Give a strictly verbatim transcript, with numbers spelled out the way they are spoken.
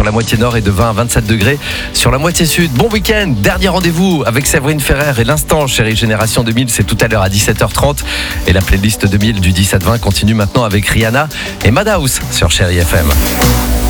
sur la moitié nord et de vingt à vingt-sept degrés sur la moitié sud. Bon week-end, dernier rendez-vous avec Séverine Ferrer et l'instant Chérie Génération deux mille, c'est tout à l'heure à dix-sept heures trente. Et la playlist deux mille du dix à vingt continue maintenant avec Rihanna et Madhouse sur Chérie F M.